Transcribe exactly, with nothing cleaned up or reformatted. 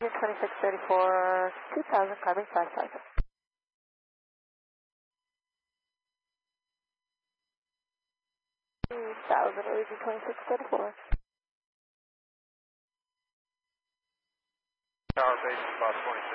twenty-six thirty-four, two thousand, climbing five thousand. two thousand, A G twenty-six thirty-four. Tower base, about twenty.